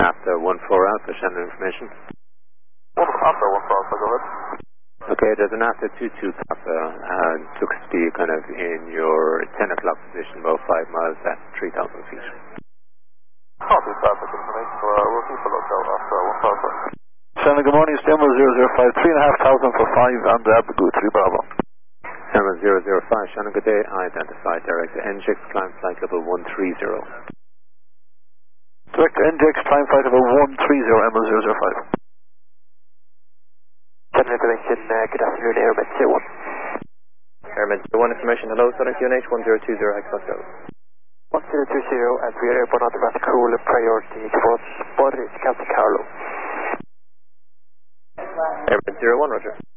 After 14 Alpha, Shannon information. After 14 Alpha, go ahead. Okay, there's an after 22 Papa, looks to be kind of in your 10 o'clock position, about 5 miles at 3,000 feet. Copy, traffic information, we'll keep a lookout after 14 Alpha. Shannon, good morning, Stemmer 005, 3,500 for 5 and Abigail 3 Bravo. Stemmer 005, Shannon, good day, identified director NGX, climb flight level 130. Director NGX, climb flight level 130, Emma 005. Shannon information, good afternoon, Airman 01. Airman 01 information, hello, Southern QNH 1020 Hexosco. 1020 and we are airborne automatic call priority towards Bordeaux, County Carlo. Airman 01, roger.